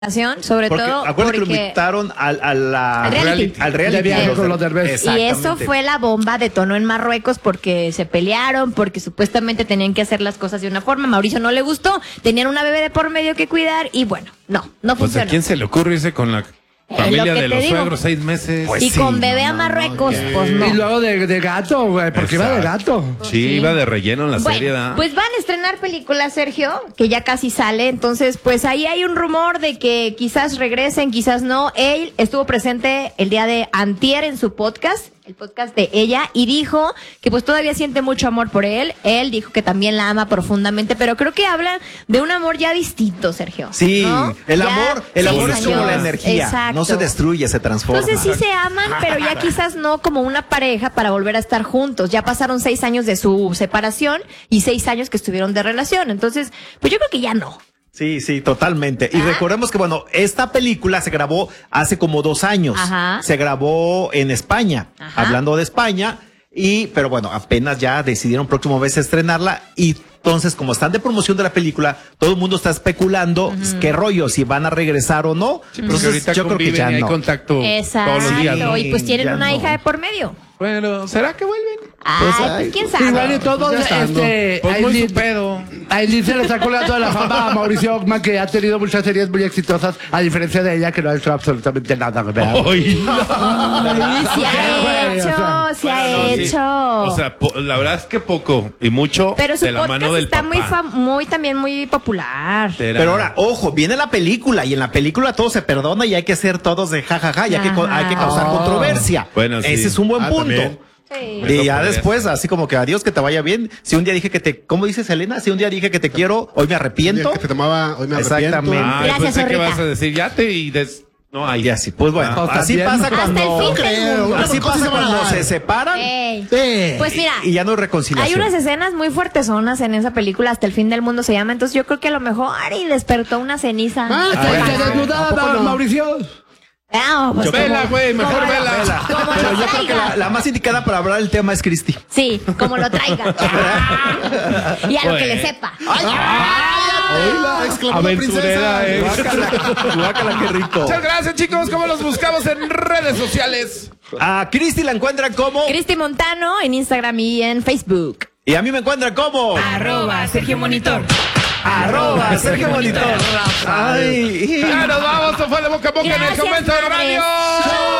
sobre todo acuérdate que lo invitaron al reality con los Derbez. Y eso fue la bomba de tono en Marruecos porque se pelearon, porque supuestamente tenían que hacer las cosas de una forma. Mauricio no le gustó, tenían una bebé de por medio que cuidar y bueno, no funcionó. ¿A quién se le ocurre irse con la familia de los suegros 6 meses? Pues y sí, con bebé a Marruecos, pues no. Y luego de gato, güey, porque iba de gato. Sí, iba de relleno en la serie. Pues van a estrenar película, Sergio, que ya casi sale. Entonces, pues ahí hay un rumor de que quizás regresen, quizás no. Él estuvo presente el día de antier en su podcast, el podcast de ella, y dijo que pues todavía siente mucho amor por él. Él dijo que también la ama profundamente, pero creo que hablan de un amor ya distinto, Sergio. Sí, ¿no? el amor es como la energía. Exacto. No se destruye, se transforma. Entonces sí se aman, pero ya quizás no como una pareja para volver a estar juntos. Ya pasaron 6 años de su separación y 6 años que estuvieron de relación. Entonces, pues yo creo que ya no. Sí, totalmente. Y recordemos que, bueno, esta película se grabó hace como 2 años. Ajá. Se grabó en España, hablando de España, pero bueno, apenas ya decidieron próximo mes estrenarla y entonces, como están de promoción de la película, todo el mundo está especulando qué rollo, si van a regresar o no. Sí, entonces, ahorita yo creo que ya no. Hay contacto todos los días, ¿no? Y pues tienen una hija de por medio. Bueno, ¿será que vuelven? Pues quién sabe. Igual y todo, pues muy su pedo. Aileen se le sacó toda la fama a Mauricio Ockman, que ha tenido muchas series muy exitosas, a diferencia de ella, que no ha hecho absolutamente nada. Sí se ha hecho. O sea, la verdad es que poco y mucho pero su de la mano del está papá. también muy popular. Pero ahora, ojo, viene la película y en la película todo se perdona y hay que ser todos de jajaja y hay que causar controversia. Bueno, sí. Ese es un buen punto. También. Sí. Y ya después, así como que adiós, que te vaya bien. Si un día dije que te, ¿cómo dices, Elena? Si un día dije que te quiero, hoy me arrepiento. Que te tomaba, hoy me arrepiento. Exactamente. Gracias, Pensé que Zorrita. vas a decir, no, ahí Y así, pues bueno, así pasa cuando, Hasta el fin del mundo. así pasa cuando se separan. Sí. Pues mira, y ya no hay reconciliación. hay unas escenas muy fuertezonas en esa película, Hasta el fin del mundo se llama, entonces yo creo que a lo mejor Ari despertó una ceniza. ¿Te desnudaba, Mauricio? Pues vela, güey, mejor vela. Pero yo creo que la más indicada para hablar del tema es Cristi. Sí, como lo traiga. Y a lo que le sepa. Aventurera, Guácala, qué rico. Muchas gracias, chicos. ¿Cómo los buscamos en redes sociales? A Cristi la encuentran como Cristi Montano en Instagram y en Facebook. y a mí me encuentran como @Sergio Monitor. @Sergio Monitor. Ay. Ya nos vamos, esto fue de boca a boca en el Gracias, Convento de madres. Radio.